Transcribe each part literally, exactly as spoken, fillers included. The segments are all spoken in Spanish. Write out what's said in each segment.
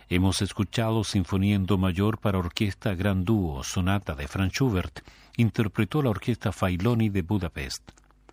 Hemos escuchado Sinfonía en Do mayor para orquesta Gran Dúo, sonata de Franz Schubert, interpretó la orquesta Failoni de Budapest.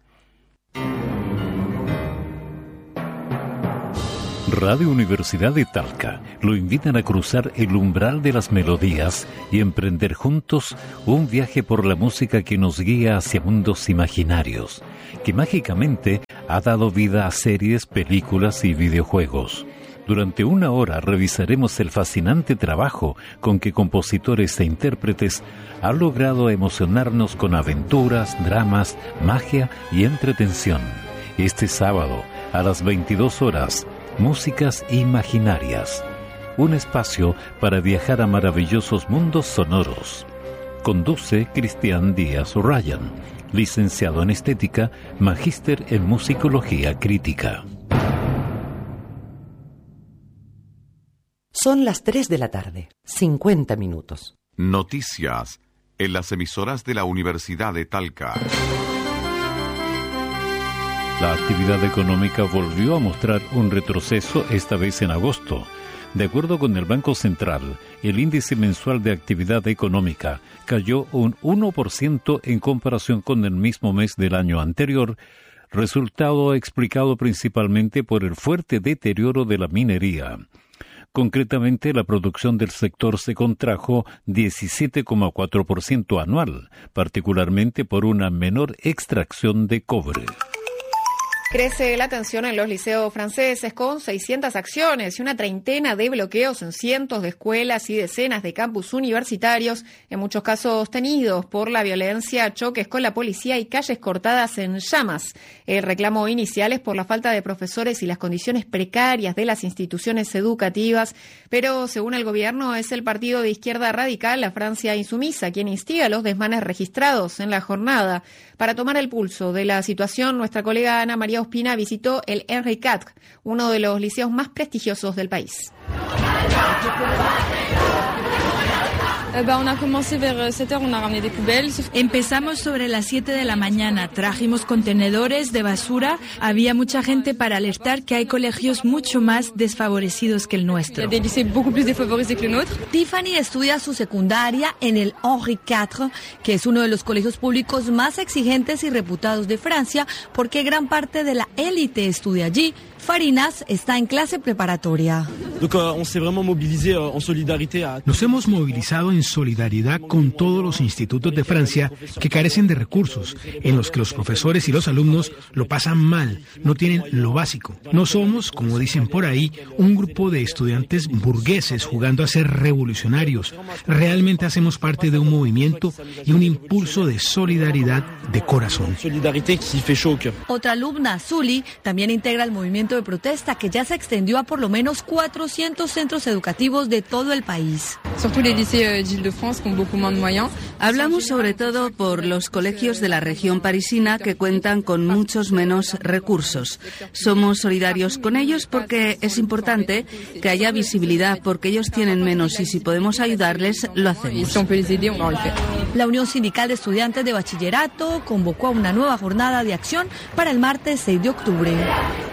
Radio Universidad de Talca lo invitan a cruzar el umbral de las melodías y emprender juntos un viaje por la música que nos guía hacia mundos imaginarios, que mágicamente ha dado vida a series, películas y videojuegos. Durante una hora revisaremos el fascinante trabajo con que compositores e intérpretes han logrado emocionarnos con aventuras, dramas, magia y entretención. Este sábado, a las veintidós horas, Músicas Imaginarias, un espacio para viajar a maravillosos mundos sonoros. Conduce Cristian Díaz Ryan, licenciado en Estética, magíster en Musicología Crítica. Son las tres de la tarde, cincuenta minutos. Noticias en las emisoras de la Universidad de Talca. La actividad económica volvió a mostrar un retroceso, esta vez en agosto. De acuerdo con el Banco Central, el índice mensual de actividad económica cayó un uno por ciento en comparación con el mismo mes del año anterior, resultado explicado principalmente por el fuerte deterioro de la minería. Concretamente, la producción del sector se contrajo diecisiete coma cuatro por ciento anual, particularmente por una menor extracción de cobre. Crece la tensión en los liceos franceses con seiscientas acciones y una treintena de bloqueos en cientos de escuelas y decenas de campus universitarios, en muchos casos tenidos por la violencia, choques con la policía y calles cortadas en llamas. El reclamo inicial es por la falta de profesores y las condiciones precarias de las instituciones educativas, pero según el gobierno es el partido de izquierda radical, la Francia Insumisa, quien instiga los desmanes registrados en la jornada. Para tomar el pulso de la situación, nuestra colega Ana María Ospina visitó el Henri cuatro, uno de los liceos más prestigiosos del país. Empezamos sobre las siete de la mañana, trajimos contenedores de basura, había mucha gente para alertar que hay colegios mucho más desfavorecidos que el nuestro. Tiffany estudia su secundaria en el Henri cuatro, que es uno de los colegios públicos más exigentes y reputados de Francia, porque gran parte de la élite estudia allí. Farinas está en clase preparatoria. Nos hemos movilizado en solidaridad con todos los institutos de Francia que carecen de recursos, en los que los profesores y los alumnos lo pasan mal, no tienen lo básico. No somos, como dicen por ahí, un grupo de estudiantes burgueses jugando a ser revolucionarios. Realmente hacemos parte de un movimiento y un impulso de solidaridad de corazón. Otra alumna, Zully, también integra el movimiento de protesta que ya se extendió a por lo menos cuatrocientos centros educativos de todo el país. Hablamos sobre todo por los colegios de la región parisina que cuentan con muchos menos recursos. Somos solidarios con ellos porque es importante que haya visibilidad, porque ellos tienen menos y si podemos ayudarles, lo hacemos. La Unión Sindical de Estudiantes de Bachillerato convocó a una nueva jornada de acción para el martes seis de octubre.